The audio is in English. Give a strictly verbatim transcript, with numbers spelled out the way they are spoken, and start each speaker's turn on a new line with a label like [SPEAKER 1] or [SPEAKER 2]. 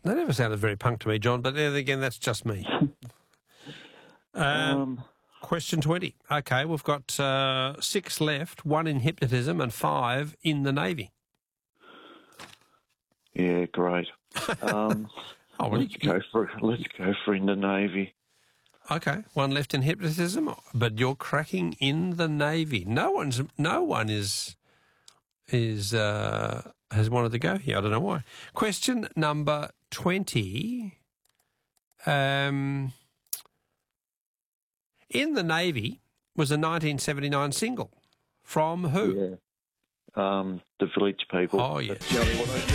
[SPEAKER 1] They never sounded very punk to me, John, but then again, that's just me. um,
[SPEAKER 2] Um,
[SPEAKER 1] question twenty. Okay, we've got uh, six left, one in hypnotism and five in the Navy.
[SPEAKER 2] yeah, great. Um,
[SPEAKER 1] Oh, well,
[SPEAKER 2] let's
[SPEAKER 1] you-
[SPEAKER 2] go for let's go for in the Navy.
[SPEAKER 1] Okay, one left in hypnotism, but you're cracking in the Navy. No one's, no one is, is uh, has wanted to go here. I don't know why. Question number twenty. Um, in the Navy was a nineteen seventy-nine single from who?
[SPEAKER 2] Yeah. Um, the Village People.
[SPEAKER 1] Oh, yes.
[SPEAKER 2] That's the only one I